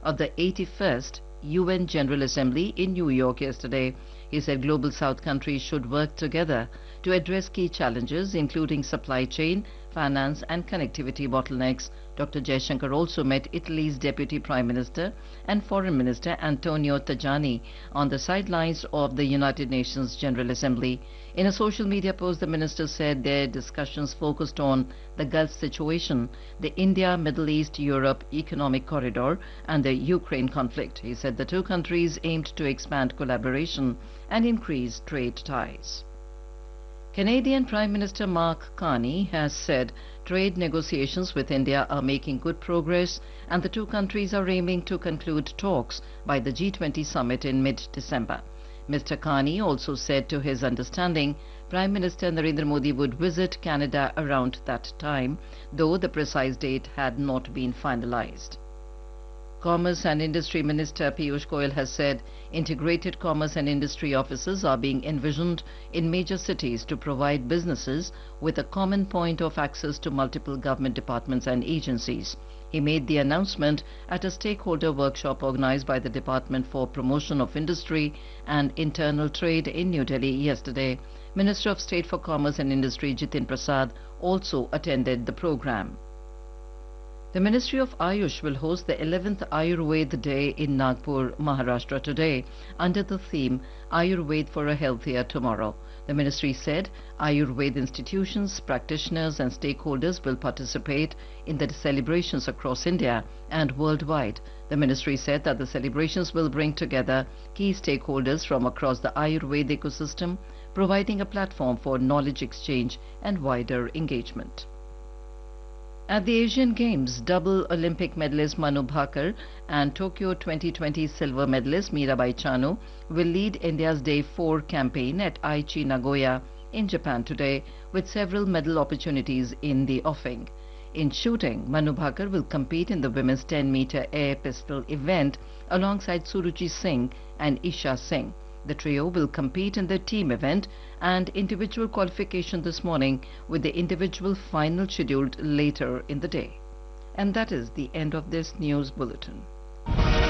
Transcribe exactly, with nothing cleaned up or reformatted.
of the eighty-first U N General Assembly in New York yesterday. He said Global South countries should work together to address key challenges, including supply chain, finance and connectivity bottlenecks. Doctor Jaishankar also met Italy's Deputy Prime Minister and Foreign Minister Antonio Tajani on the sidelines of the United Nations General Assembly. In a social media post, the minister said their discussions focused on the Gulf situation, the India, Middle East, Europe economic corridor and the Ukraine conflict. He said the two countries aimed to expand collaboration and increase trade ties. Canadian Prime Minister Mark Carney has said trade negotiations with India are making good progress and the two countries are aiming to conclude talks by the G twenty summit in mid-December. Mister Carney also said to his understanding Prime Minister Narendra Modi would visit Canada around that time, though the precise date had not been finalized. Commerce and Industry Minister Piyush Goyal has said integrated commerce and industry offices are being envisioned in major cities to provide businesses with a common point of access to multiple government departments and agencies. He made the announcement at a stakeholder workshop organized by the Department for Promotion of Industry and Internal Trade in New Delhi yesterday. Minister of State for Commerce and Industry Jitin Prasad also attended the program. The Ministry of Ayush will host the eleventh Ayurveda Day in Nagpur, Maharashtra today under the theme Ayurveda for a Healthier Tomorrow. The ministry said Ayurveda institutions, practitioners and stakeholders will participate in the celebrations across India and worldwide. The ministry said that the celebrations will bring together key stakeholders from across the Ayurveda ecosystem, providing a platform for knowledge exchange and wider engagement. At the Asian Games, double Olympic medalist Manu Bhaker and Tokyo twenty twenty silver medalist Mirabai Chanu will lead India's Day four campaign at Aichi Nagoya in Japan today, with several medal opportunities in the offing. In shooting, Manu Bhaker will compete in the women's ten meter air pistol event alongside Suruchi Singh and Isha Singh. The trio will compete in the team event and individual qualification this morning, with the individual final scheduled later in the day. And that is the end of this news bulletin.